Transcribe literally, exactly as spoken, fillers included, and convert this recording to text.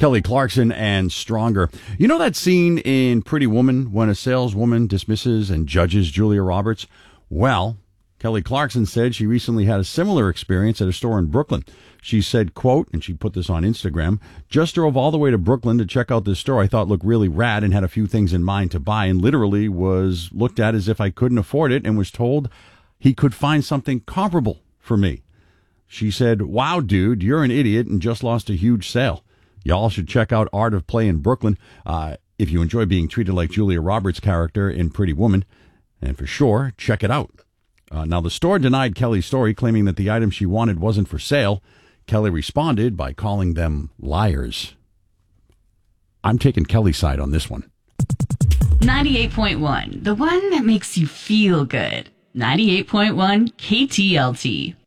Kelly Clarkson and Stronger. You know that scene in Pretty Woman when a saleswoman dismisses and judges Julia Roberts? Well, Kelly Clarkson said she recently had a similar experience at a store in Brooklyn. She said, quote, and she put this on Instagram, just drove all the way to Brooklyn to check out this store I thought looked really rad and had a few things in mind to buy, and literally was looked at as if I couldn't afford it and was told he could find something comparable for me. She said, wow, dude, you're an idiot and just lost a huge sale. Y'all should check out Art of Play in Brooklyn uh, if you enjoy being treated like Julia Roberts' character in Pretty Woman. And for sure, check it out. Uh, now, the store denied Kelly's story, claiming that the item she wanted wasn't for sale. Kelly responded by calling them liars. I'm taking Kelly's side on this one. ninety-eight point one, the one that makes you feel good. ninety-eight point one K T L T.